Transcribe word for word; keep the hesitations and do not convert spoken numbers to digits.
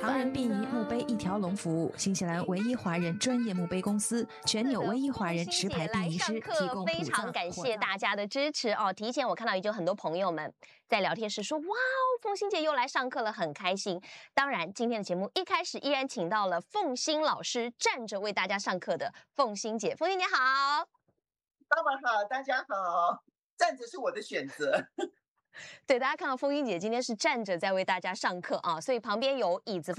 华人殡仪墓碑一条龙服务，新西兰唯一华人专业墓碑公司，全纽唯一华人持牌殡仪师，提供非常感谢大家的支持哦！提前我看到已经有很多朋友们在聊天室说：“哇哦，凤馨姐又来上课了，很开心。”当然，今天的节目一开始依然请到了凤馨老师站着为大家上课的凤馨姐，凤馨姐好。 爸爸好，大家好，站着是我的选择。 对，大家看到凤馨姐今天是站着在为大家上课啊，所以旁边有椅子。